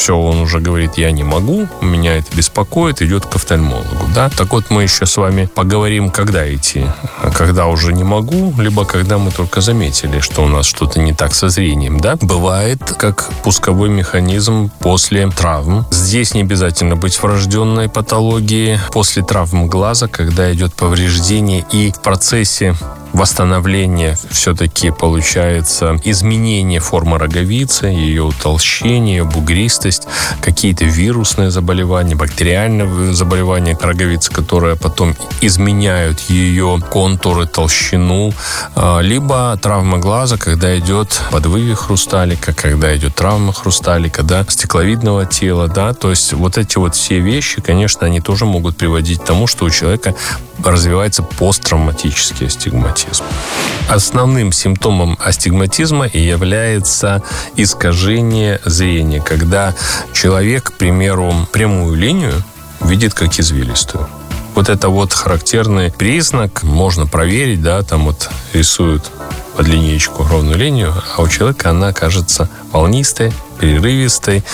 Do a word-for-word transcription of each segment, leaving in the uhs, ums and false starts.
все, он уже говорит, я не могу, меня это беспокоит, идет к офтальмологу, да. Так вот, мы еще с вами поговорим, когда идти. Когда уже не могу, либо когда мы только заметили, что у нас что-то не так со зрением, да. Бывает, как пусковой механизм после травм. Здесь не обязательно быть врожденной патологией. После травм глаза, когда идет повреждение и в процессе восстановление все-таки получается изменение формы роговицы, ее утолщение, ее бугристость, какие-то вирусные заболевания, бактериальные заболевания роговицы, которые потом изменяют ее контуры, толщину, либо травма глаза, когда идет подвывих хрусталика, когда идет травма хрусталика, да, стекловидного тела, да, то есть вот эти вот все вещи, конечно, они тоже могут приводить к тому, что у человека развивается посттравматический астигматизм. Основным симптомом астигматизма является искажение зрения, когда человек, к примеру, прямую линию видит как извилистую. Вот это вот характерный признак, можно проверить, да, там вот рисуют под линеечку ровную линию, а у человека она кажется волнистой, прерывистой,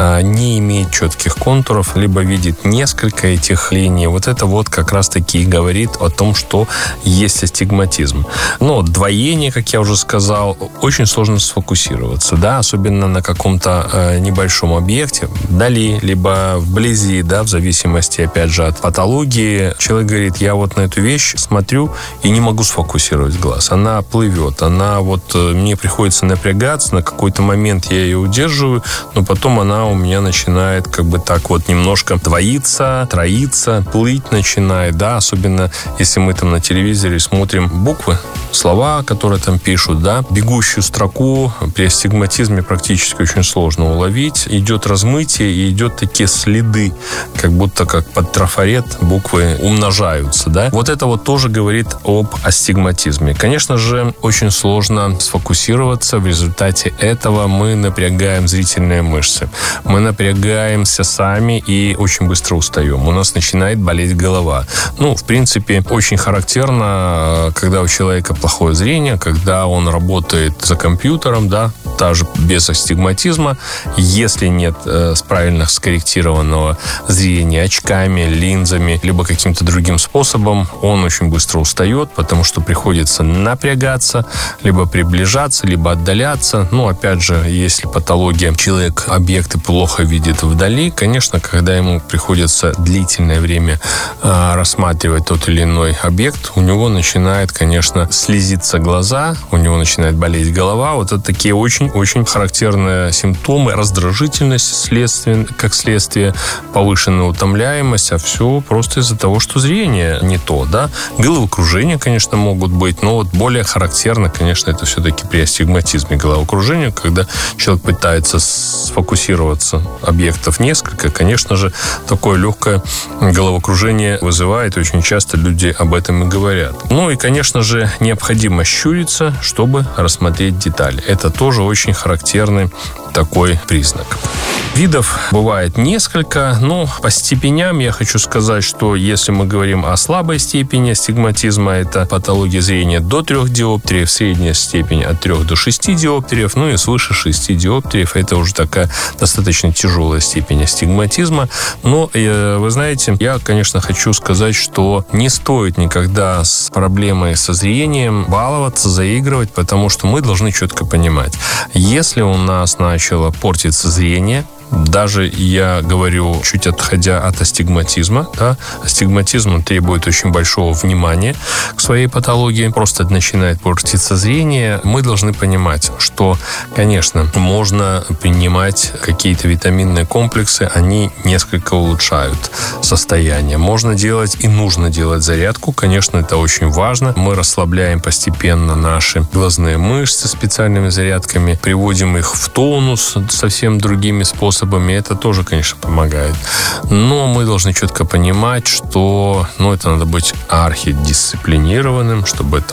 не имеет четких контуров, либо видит несколько этих линий. Вот это вот как раз-таки и говорит о том, что есть астигматизм. Но двоение, как я уже сказал, очень сложно сфокусироваться, да, особенно на каком-то небольшом объекте, вдали, либо вблизи, да, в зависимости, опять же, от патологии. Человек говорит, я вот на эту вещь смотрю и не могу сфокусировать глаз. Она плывет, она вот, мне приходится напрягаться, на какой-то момент я ее удерживаю, но потом она у меня начинает как бы так вот немножко двоиться, троиться, плыть начинает, да, особенно если мы там на телевизоре смотрим буквы, слова, которые там пишут, да, бегущую строку при астигматизме практически очень сложно уловить, идет размытие и идет такие следы, как будто как под трафарет буквы умножаются, да. Вот это вот тоже говорит об астигматизме. Конечно же, очень сложно сфокусироваться, в результате этого мы напрягаем зрительные мышцы. Мы напрягаемся сами и очень быстро устаем. У нас начинает болеть голова. Ну, в принципе, очень характерно, когда у человека плохое зрение, когда он работает за компьютером, да, даже без астигматизма, если нет э, правильно скорректированного зрения очками, линзами, либо каким-то другим способом, он очень быстро устает, потому что приходится напрягаться, либо приближаться, либо отдаляться. Ну, опять же, если патология, человек объекты плохо видит вдали, конечно, когда ему приходится длительное время э, рассматривать тот или иной объект, у него начинает, конечно, слезиться глаза, у него начинает болеть голова. Вот это такие очень-очень характерные симптомы. Раздражительность следствие, как следствие, повышенная утомляемость, а все просто из-за того, что зрение не то, да. Головокружения, конечно, могут быть, но вот более характерно, конечно, это все-таки при астигматизме головокружения, когда человек пытается сфокусироваться, объектов несколько, конечно же, такое легкое головокружение вызывает, очень часто люди об этом и говорят. Ну и, конечно же, необходимо щуриться, чтобы рассмотреть детали. Это тоже очень характерный такой признак. Видов бывает несколько, но по степеням я хочу сказать, что если мы говорим о слабой степени астигматизма, это патология зрения до трех диоптриев, средняя степень от трех до шести диоптриев, ну и свыше шести диоптриев, это уже такая достаточно тяжелая степень астигматизма. Но, вы знаете, я, конечно, хочу сказать, что не стоит никогда с проблемой со зрением баловаться, заигрывать, потому что мы должны четко понимать, если у нас начало портиться зрение, даже я говорю, чуть отходя от астигматизма, да, астигматизм требует очень большого внимания к своей патологии, просто начинает портиться зрение. Мы должны понимать, что, конечно, можно принимать какие-то витаминные комплексы, они несколько улучшают состояние. Можно делать и нужно делать зарядку, конечно, это очень важно. Мы расслабляем постепенно наши глазные мышцы специальными зарядками, приводим их в тонус совсем другими способами. Это тоже, конечно, помогает. Но мы должны четко понимать, что, ну, это надо быть архидисциплинированным, чтобы там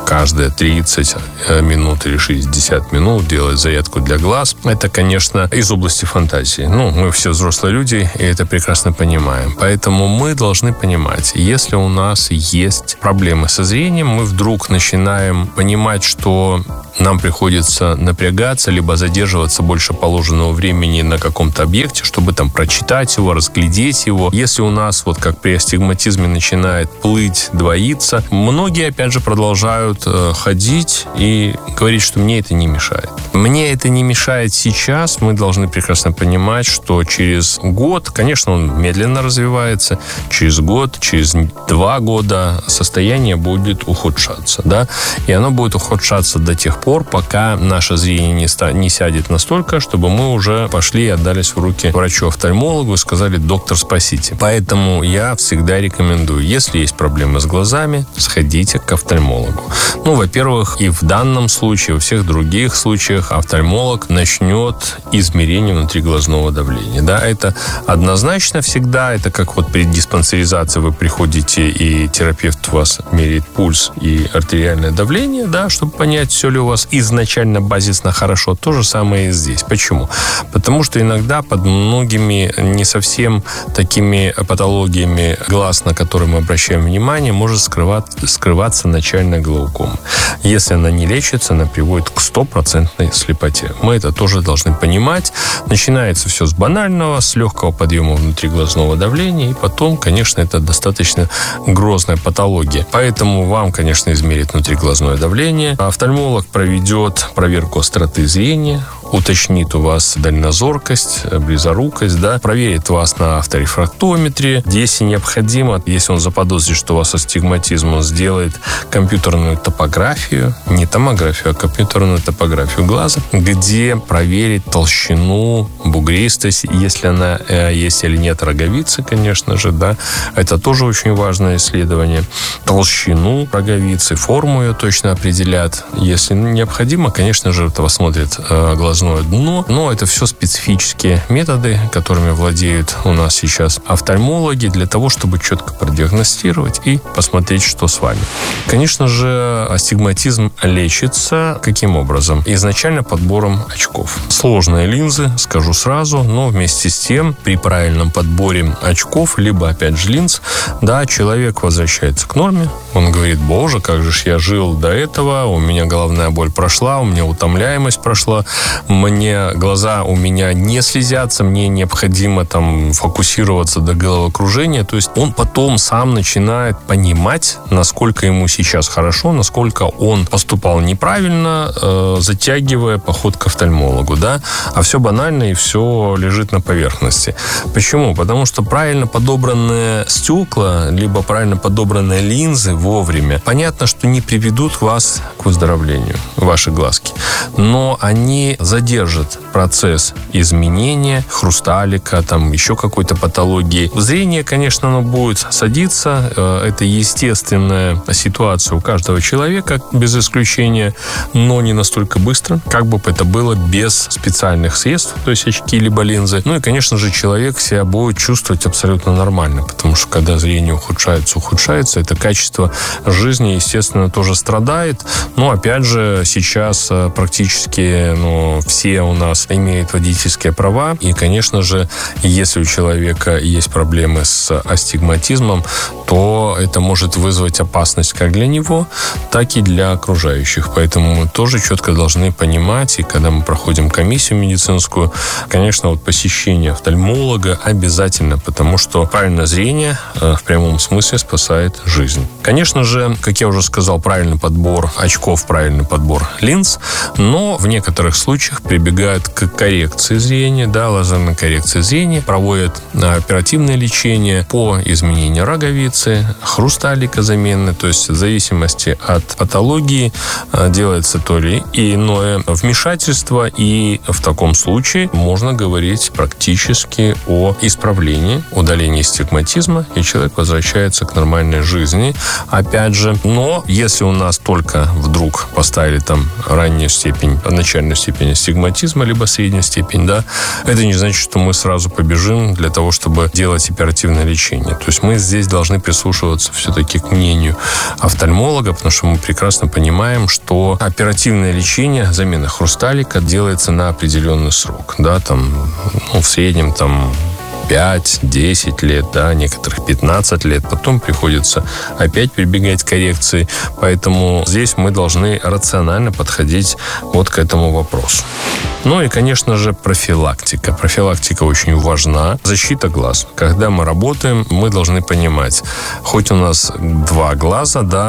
каждые тридцать минут или шестьдесят минут делать зарядку для глаз, это, конечно, из области фантазии. Ну, мы все взрослые люди, и это прекрасно понимаем. Поэтому мы должны понимать, если у нас есть проблемы со зрением, мы вдруг начинаем понимать, что нам приходится напрягаться, либо задерживаться больше положенного времени на каком-то объекте, чтобы там прочитать его, разглядеть его. Если у нас, вот как при астигматизме, начинает плыть, двоиться, многие, опять же, продолжают э, ходить и говорить, что мне это не мешает. Мне это не мешает сейчас. Мы должны прекрасно понимать, что через год, конечно, он медленно развивается, через год, через два года состояние будет ухудшаться, да, и оно будет ухудшаться до тех пор, пока наше зрение не, ста- не сядет настолько, чтобы мы уже пошли и отдались в руки врачу-офтальмологу и сказали: доктор, спасите. Поэтому я всегда рекомендую, если есть проблемы с глазами, сходите к офтальмологу. Ну, во-первых, и в данном случае, во всех других случаях офтальмолог начнет измерение внутриглазного давления. Да, это однозначно всегда, это как вот при диспансеризации вы приходите, и терапевт у вас меряет пульс и артериальное давление, да, чтобы понять, все ли у вас изначально базисно хорошо. То же самое и здесь. Почему? Потому что иногда под многими не совсем такими патологиями глаз, на которые мы обращаем внимание, может скрывать, скрываться начальная глаукома. Если она не лечится, она приводит к стопроцентной слепоте. Мы это тоже должны понимать. Начинается все с банального, с легкого подъема внутриглазного давления, и потом, конечно, это достаточно грозная патология. Поэтому вам, конечно, измерит внутриглазное давление. Офтальмолог проведет проверку остроты зрения, уточнит у вас дальнозоркость, близорукость, да, проверит вас на авторефрактометре. Если необходимо, если он заподозрит, что у вас астигматизм, он сделает компьютерную топографию, не томографию, а компьютерную топографию глаза, где проверит толщину, бугристость, если она э, есть или нет роговицы, конечно же, да, это тоже очень важное исследование. Толщину роговицы, форму ее точно определят. Если необходимо, конечно же, это посмотрит э, глазное дно. Но это все специфические методы, которыми владеют у нас сейчас офтальмологи, для того, чтобы четко продиагностировать и посмотреть, что с вами. Конечно же, астигматизм лечится каким образом? Изначально подбором очков. Сложные линзы, скажу сразу, но вместе с тем, при правильном подборе очков, либо, опять же, линз, да, человек возвращается к норме. Он говорит: боже, как же ж я жил до этого, у меня головная боль прошла, у меня утомляемость прошла, мне глаза у меня не слезятся, мне необходимо там фокусироваться до головокружения. То есть он потом сам начинает понимать, насколько ему сейчас хорошо, насколько он поступал неправильно, э, затягивая поход к офтальмологу, да, а все банально и все лежит на поверхности. Почему? Потому что правильно подобранные стекла, либо правильно подобранные линзы вовремя, понятно, что не приведут вас к выздоровлению, ваши глазки, но они задержат процесс изменения хрусталика, там еще какой-то патологии. Зрение, конечно, оно будет садиться. Это естественная ситуация у каждого человека, без исключения, но не настолько быстро, как бы это было без специальных средств, то есть очки либо линзы. Ну и, конечно же, человек себя будет чувствовать абсолютно нормально, потому что когда зрение ухудшается, ухудшается, это качество жизни, естественно, тоже страдает. Но, опять же, сейчас практически, ну, все у нас имеют водительские права. И, конечно же, если у человека есть проблемы с астигматизмом, то это может вызвать опасность как для него, так и для окружающих. Поэтому мы тоже четко должны понимать, и когда мы проходим комиссию медицинскую, конечно, вот посещение офтальмолога обязательно, потому что правильное зрение в прямом смысле спасает жизнь. Конечно же, как я уже сказал, правильный подбор очков, правильный подбор линз, но в некоторых случаях прибегают к коррекции зрения, да, лазерной коррекции зрения, проводят оперативное лечение по изменению роговицы, хрусталика замены, то есть в зависимости от патологии делается то ли иное вмешательство, и в таком случае можно говорить практически о исправлении, удалении астигматизма, и человек возвращается к нормальной жизни. опять же. Но если у нас только вдруг поставили там раннюю степень, начальную степень астигматизма, либо среднюю степень, да, это не значит, что мы сразу побежим для того, чтобы делать оперативное лечение. То есть мы здесь должны прислушиваться все-таки к мнению офтальмолога, потому что мы прекрасно понимаем, что оперативное лечение, замена хрусталика делается на определенный срок, да, там, ну, в среднем там пять-десять лет, да, некоторых пятнадцать лет. Потом приходится опять прибегать к коррекции. Поэтому здесь мы должны рационально подходить вот к этому вопросу. Ну и, конечно же, профилактика. Профилактика очень важна. Защита глаз. Когда мы работаем, мы должны понимать, хоть у нас два глаза, да,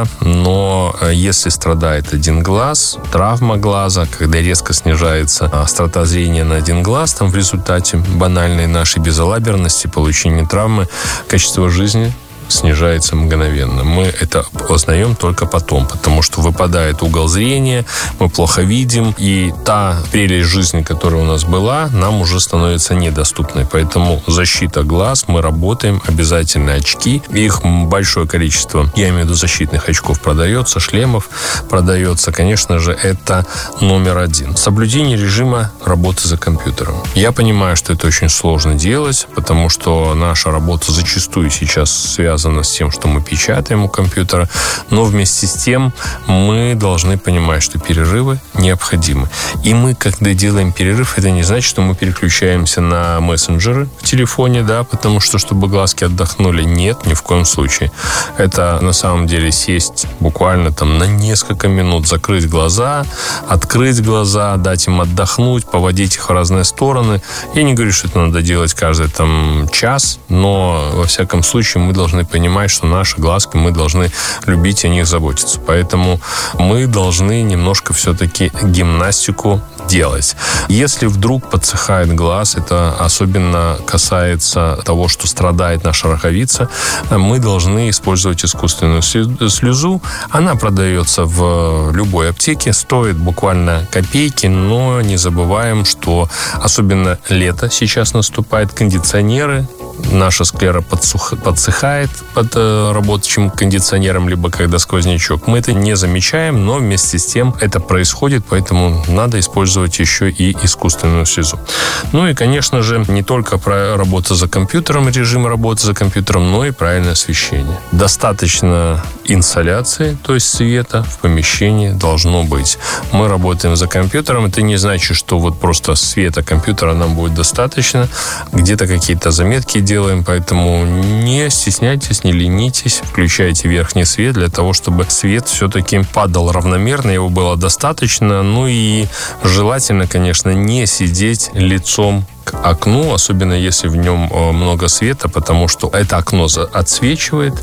но если страдает один глаз, травма глаза, когда резко снижается острота зрения на один глаз, там в результате банальной нашей безалаберности, получения травмы, качество жизни снижается мгновенно. Мы это познаем только потом, потому что выпадает угол зрения, мы плохо видим, и та прелесть жизни, которая у нас была, нам уже становится недоступной. Поэтому защита глаз, мы работаем, обязательно очки. Их большое количество, я имею в виду защитных очков, продается, шлемов продается. Конечно же, это номер один. Соблюдение режима работы за компьютером. Я понимаю, что это очень сложно делать, потому что наша работа зачастую сейчас связана с тем, что мы печатаем у компьютера, но вместе с тем мы должны понимать, что перерывы необходимы. И мы, когда делаем перерыв, это не значит, что мы переключаемся на мессенджеры в телефоне, да, потому что, чтобы глазки отдохнули. Нет, ни в коем случае. Это на самом деле сесть буквально там на несколько минут, закрыть глаза, открыть глаза, дать им отдохнуть, поводить их в разные стороны. Я не говорю, что это надо делать каждый там час, но во всяком случае мы должны понимать, что наши глазки, мы должны любить и о них заботиться. Поэтому мы должны немножко все-таки гимнастику делать. Если вдруг подсыхает глаз, это особенно касается того, что страдает наша роговица, мы должны использовать искусственную слезу. Она продается в любой аптеке, стоит буквально копейки, но не забываем, что особенно лето сейчас наступает, кондиционеры, наша склера подсух... подсыхает под э, работающим кондиционером, либо когда сквознячок. Мы это не замечаем, но вместе с тем это происходит, поэтому надо использовать еще и искусственную слезу. Ну и, конечно же, не только про работу за компьютером, режим работы за компьютером, но и правильное освещение. Достаточно инсоляции, то есть света в помещении должно быть. Мы работаем за компьютером, это не значит, что вот просто света компьютера нам будет достаточно. Где-то какие-то заметки делаем, поэтому не стесняйтесь, не ленитесь, включайте верхний свет для того, чтобы свет все-таки падал равномерно, его было достаточно. Ну и желательно, конечно, не сидеть лицом к окну, особенно если в нем много света, потому что это окно отсвечивает,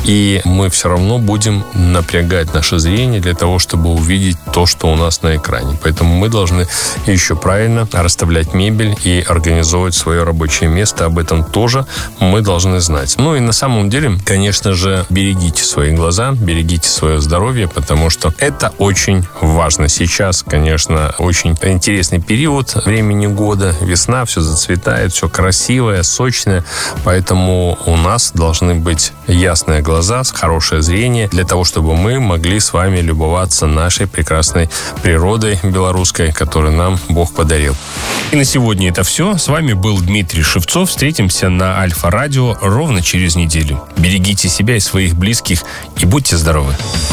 и мы все равно будем напрягать наше зрение для того, чтобы увидеть то, что у нас на экране. Поэтому мы должны еще правильно расставлять мебель и организовывать свое рабочее место. Об этом тоже мы должны знать. Ну и на самом деле, конечно же, берегите свои глаза, берегите свое здоровье, потому что это очень важно. Сейчас, конечно, очень интересный период времени года, весна, все зацветает, все красивое, сочное, поэтому у нас должны быть ясные глаза, хорошее зрение, для того, чтобы мы могли с вами любоваться нашей прекрасной природой белорусской, которую нам Бог подарил. И на сегодня это все. С вами был Дмитрий Шевцов. Встретимся на Альфа-радио ровно через неделю. Берегите себя и своих близких и будьте здоровы.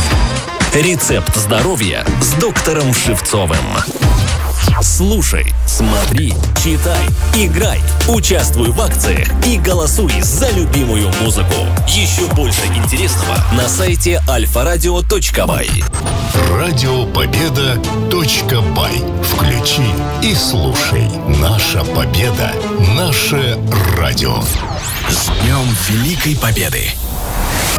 Рецепт здоровья с доктором Шевцовым. Слушай, смотри, читай, играй, участвуй в акциях и голосуй за любимую музыку. Еще больше интересного на сайте альфа радио точка бай. радио победа точка бай. Включи и слушай. Наша победа. Наше радио. С Днем Великой Победы!